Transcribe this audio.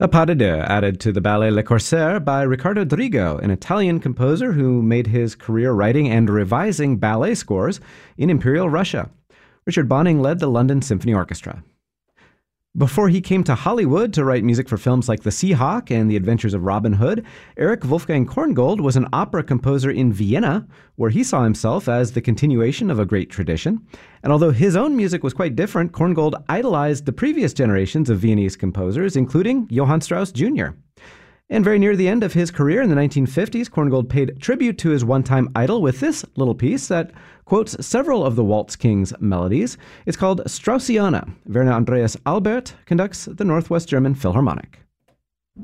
A pas de deux added to the ballet Le Corsaire by Riccardo Drigo, an Italian composer who made his career writing and revising ballet scores in Imperial Russia. Richard Bonning led the London Symphony Orchestra. Before he came to Hollywood to write music for films like The Seahawk and The Adventures of Robin Hood, Erich Wolfgang Korngold was an opera composer in Vienna, where he saw himself as the continuation of a great tradition. And although his own music was quite different, Korngold idolized the previous generations of Viennese composers, including Johann Strauss Jr. And very near the end of his career in the 1950s, Korngold paid tribute to his one-time idol with this little piece that quotes several of the Waltz King's melodies. It's called Straussiana. Werner Andreas Albert conducts the Northwest German Philharmonic.